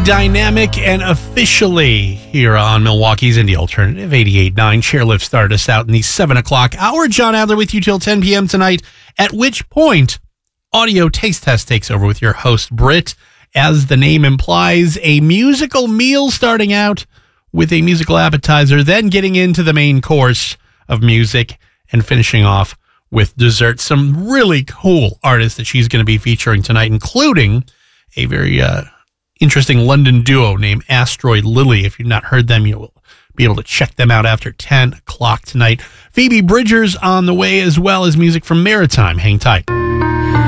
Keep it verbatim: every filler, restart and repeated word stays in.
dynamic and officially here on Milwaukee's Indie Alternative eighty-eight point nine. Chairlift started us out in the seven o'clock hour. John Adler with you till ten p.m. tonight, at which point Audio Taste Test takes over with your host, Britt. As the name implies, a musical meal starting out with a musical appetizer, then getting into the main course of music and finishing off with dessert. Some really cool artists that she's going to be featuring tonight, including a very uh, interesting London duo named Asteroid Lily. If you've not heard them, you'll be able to check them out after ten o'clock tonight. Phoebe Bridgers on the way, as well as music from Maritime. Hang tight.